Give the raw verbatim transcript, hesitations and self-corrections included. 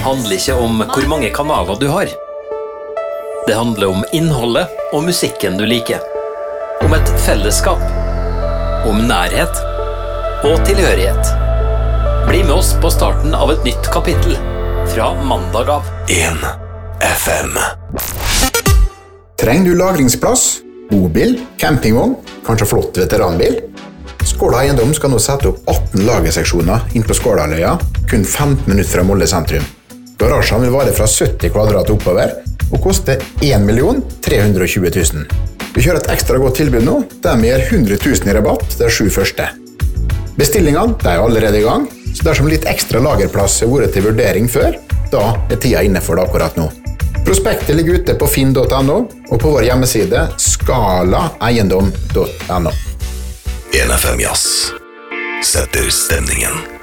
handler ikke om hvor mange kanaler du har. Det handler om innholdet og musikken du liker. Om et fellesskap. Om nærhet og tilhørighet. Bli med oss på starten av et nytt kapittel fra mandag av. en F M. Trenger du lagringsplass, bobil, campingvogn, kanskje flott veteranbil? Skåla Eiendom skal nå sette opp atten lagerseksjoner inn på Skålaløya, kun femten minutter fra Molde sentrum. Garasjen vil vare fra sytti kvadrat oppover og koste en million tre hundre og tjue tusen. Vi kjører et ekstra godt tilbud nå, der vi gir hundre tusen i rabatt de sju første. Bestillingene de er allerede i gang, så dersom litt ekstra lagerplass har vært til vurdering før, da er tida inne for det akkurat nå. Prospektet ligger ute på finn punktum no og på vår hjemmeside skala eiendom punktum no. en F M Jazz setter stemningen.